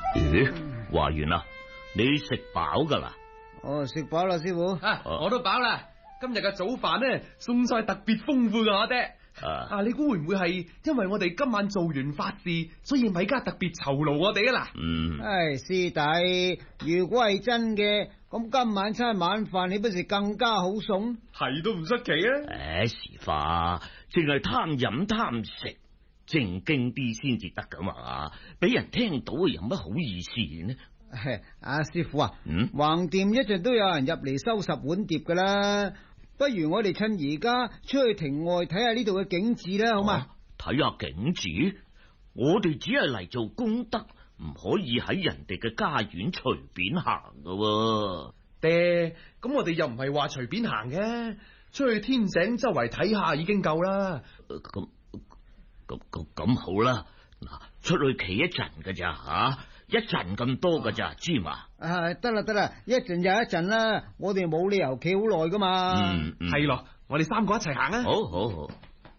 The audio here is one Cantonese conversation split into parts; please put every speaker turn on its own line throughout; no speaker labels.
咦，華完啦，你食飽噶啦？
哦，食飽啦，師傅。
我都飽啦。今日嘅早飯呢，餸菜特別豐富噶，我爹。你估會唔會係因為我哋今晚做完法事，所以米家特別酬勞我哋啊？嗱，
師弟，如果係真嘅，咁今晚餐晚飯你不是更加好餸？
係都唔出奇啊！
時花淨係貪飲貪食，正經啲先至得噶嘛，俾人聽到有乜好意思呢？
阿師傅啊，橫掂一陣都有人入嚟收拾碗碟噶啦。不如我哋趁而家出去庭外睇下呢度嘅景致啦，好嘛？
睇下景致，我哋只係嚟做功德，唔可以喺人哋嘅家園隨便行噶。
爹，咁我哋又唔係話隨便行嘅，出去天井周圍睇下已經夠啦。
咁好啦，嗱，出去企一陣噶咋吓？一陣咁多噶咋，知嘛？
得啦，一陣又一陣啦，我哋冇理由企好耐噶嘛。
係咯，我哋三個一齊行啊！
好。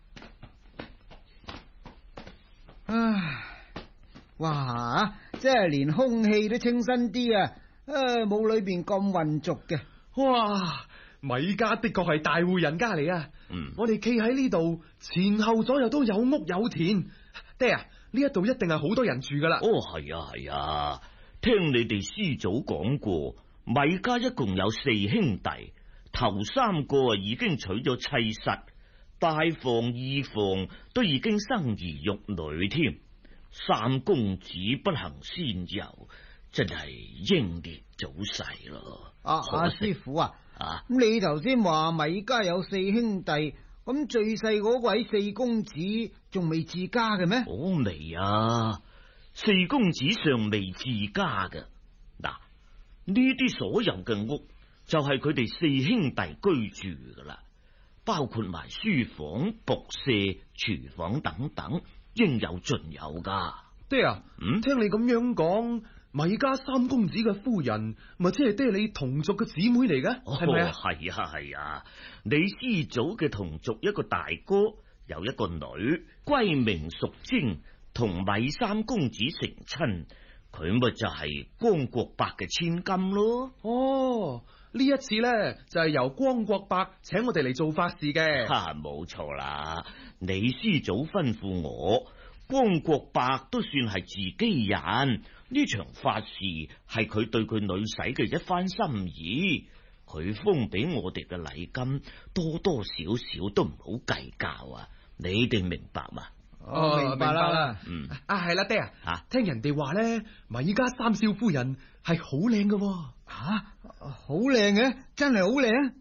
哇，即係連空氣都清新啲啊！冇裏邊咁混濁嘅。
哇，米家的確係大戶人家嚟啊！我哋企喺呢度，前後左右都有屋有田。爹啊，呢一度一定係好多人住噶啦。
係啊，聽你哋師祖講過，米家一共有4兄弟，頭3個已經娶咗妻室，大房2房都已經生兒育女添。3公子不幸仙遊，真係英年早逝咯。
師傅啊，咁你頭先話米家有4兄弟，咁最細嗰位4公子仲未自家嘅咩？
未啊，4公子尚未自家嘅。嗱，呢啲所有嘅屋就係佢哋4兄弟居住噶啦，包括埋書房、僕舍、廚房等等，應有盡有噶。
爹啊，聽你咁樣講，米家3公子嘅夫人咪即係爹你同族嘅姊妹嚟嘅，係咪啊？
係啊，你師祖嘅同族一個大哥有一個女，閨名淑貞，同米3公子成親，佢咪就係光國伯嘅千金咯。
呢一次呢，就係由光國伯請我哋嚟做法事嘅。
冇錯啦，你師祖吩咐我，光國伯都算係自己人，呢場法事係佢對佢女婿嘅一番心意，佢封俾我哋嘅禮金多多少少都唔好計較啊！你哋明白嘛？
明白啦。
係啦，爹啊，聽人哋話咧，米家3少夫人係好靚嘅。
好靚嘅，真係好靚。